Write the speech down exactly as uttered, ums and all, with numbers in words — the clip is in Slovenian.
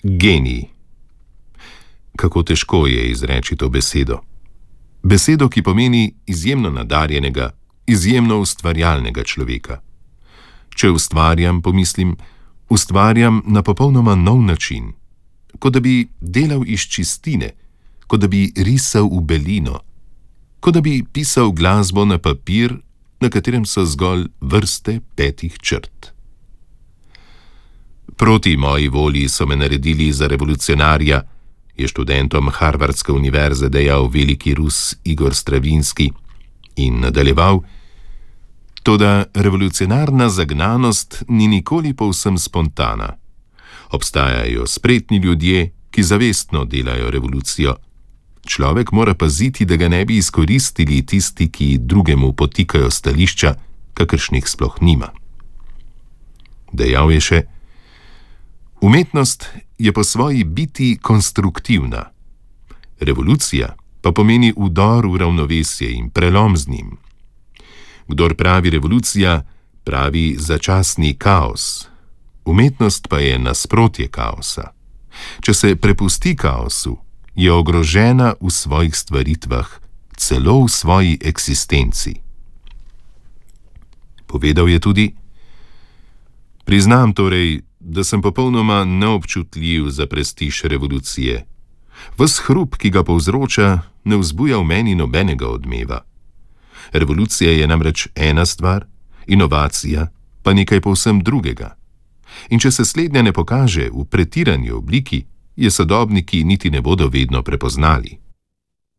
Genij. Kako težko je izreči to besedo. Besedo, ki pomeni izjemno nadarjenega, izjemno ustvarjalnega človeka. Če ustvarjam, pomislim, ustvarjam na popolnoma nov način, kot da bi delal iz čistine, kot da bi risal v belino, kot da bi pisal glasbo na papir, na katerem so zgolj vrste petih črt. Proti moji volji so me naredili za revolucionarja, je študentom Harvardske univerze dejal veliki Rus Igor Stravinski in nadaljeval, toda revolucionarna zagnanost ni nikoli povsem spontana. Obstajajo spretni ljudje, ki zavestno delajo revolucijo. Človek mora paziti, da ga ne bi izkoristili tisti, ki drugemu potikajo stališča, kakršnih sploh nima. Dejal je še: umetnost je po svoji biti konstruktivna. Revolucija pa pomeni vdor v ravnovesje in prelom z njim. Kdor pravi revolucija, pravi začasni kaos. Umetnost pa je nasprotje kaosa. Če se prepusti kaosu, je ogrožena v svojih stvaritvah, celo v svoji eksistenci. Povedal je tudi: priznam torej, da sem popolnoma neobčutljiv za prestiž revolucije. Ves hrup, ki ga povzroča, ne vzbuja v meni nobenega odmeva. Revolucija je namreč ena stvar, inovacija pa nekaj povsem drugega. In če se slednja ne pokaže v pretirani obliki, je sodobniki niti ne bodo vedno prepoznali.